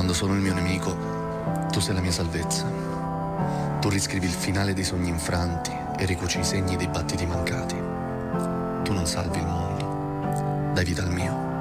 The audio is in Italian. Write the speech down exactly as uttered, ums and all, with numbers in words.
Quando sono il mio nemico, tu sei la mia salvezza. Tu riscrivi il finale dei sogni infranti e ricuci i segni dei battiti mancati. Tu non salvi il mondo, dai vita al mio.